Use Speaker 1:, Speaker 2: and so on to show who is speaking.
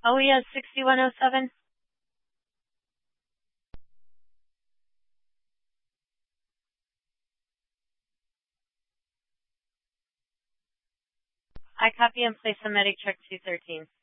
Speaker 1: OES 6107. I copy and place on Medic Truck 213.